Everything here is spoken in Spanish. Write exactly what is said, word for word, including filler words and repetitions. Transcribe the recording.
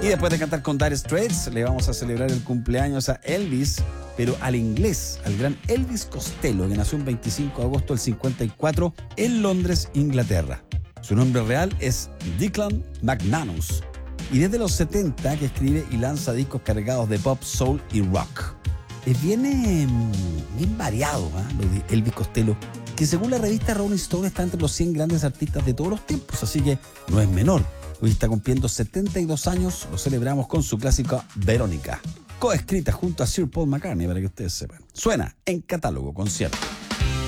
Y después de cantar con Dire Straits, le vamos a celebrar el cumpleaños a Elvis, pero al inglés, al gran Elvis Costello, que nació el veinticinco de agosto del cincuenta y cuatro en Londres, Inglaterra. Su nombre real es Declan McManus. Y desde los setenta que escribe y lanza discos cargados de pop, soul y rock. Es bien, eh, bien variado, ¿eh? Lo de Elvis Costello, que según la revista Rolling Stone está entre los cien grandes artistas de todos los tiempos, así que no es menor. Hoy está cumpliendo setenta y dos años, lo celebramos con su clásica Verónica, coescrita junto a Sir Paul McCartney, para que ustedes sepan. Suena en Catálogo Concierto.